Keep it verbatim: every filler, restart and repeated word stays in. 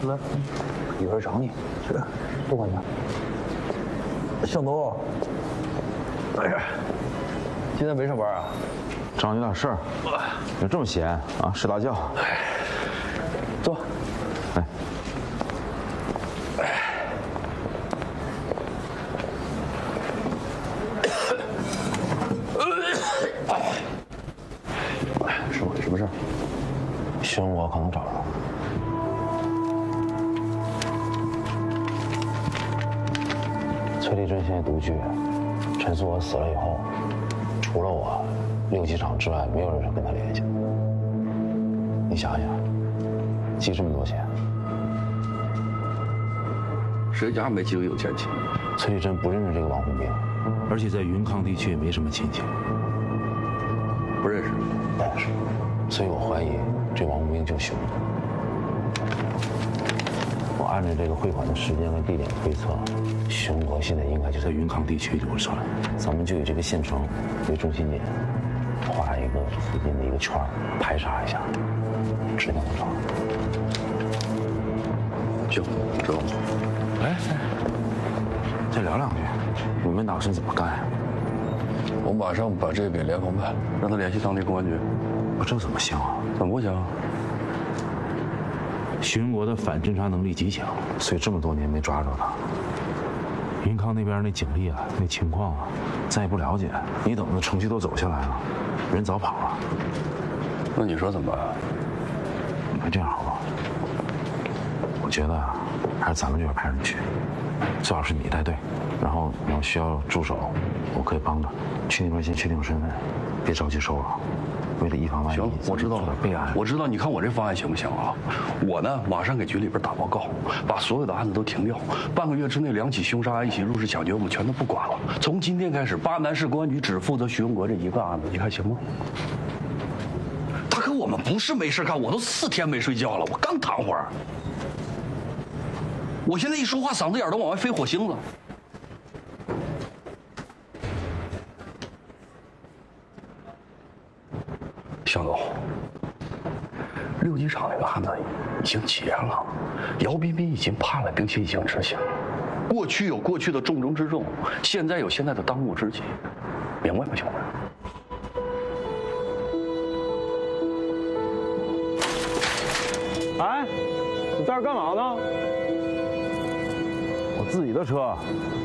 来，一会儿找你。是，多管他。向东，哎呀，今天没上班啊？ 找你有点事儿。有这么闲啊？睡大觉。 坐。哎。什么什么事儿？ 徐文国可能找着了。崔丽珍现在独居，陈素娥死了以后，除了我，六机场之外没有人跟他联系。你想想，寄这么多钱， 谁家没几个有钱亲？ 崔丽珍不认识这个王红兵， 而且在云康地区也没什么亲戚。 不认识， 不认识，所以我怀疑这王红兵就是凶手。我按照这个汇款的时间和地点推测，徐文国现在应该就在云康地区流窜。咱们就以这个县城为中心点，画一个附近的一个圈儿，排查一下，指定能找。 行，知道了。 哎哎，再聊两句，你们打算怎么干呀？ 我马上把这个给联防办，让他联系当地公安局。 我这怎么行啊？ 怎么不行？ 徐文国的反侦查能力极强， 所以这么多年没抓住他。 云康那边那警力啊，那情况啊， 咱也不了解。你等着程序都走下来了，人早跑了。 那你说怎么办？ 那这样好不好？我觉得啊，还是咱们这边派人去，最好是你带队。然后你要需要助手，我可以帮着。去那边先确定身份，别着急收了。为了以防万一， 行，我知道了。 备案， 我知道。你看我这方案行不行啊？我呢，马上给局里边打报告，把所有的案子都停掉。半个月之内，两起凶杀案、一起入室抢劫，我们全都不管了。从今天开始，巴南市公安局只负责徐文国这一个案子，你看行吗？大哥，我们不是没事干，我都四天没睡觉了，我刚躺会儿。我现在一说话，嗓子眼都往外飞火星子。向总，六机场那个案子已经结了，姚彬彬已经判了，并且已经执行。过去有过去的重中之重，现在有现在的当务之急，明白吗，兄弟？ 哎，你在这干嘛呢？ 我自己的车，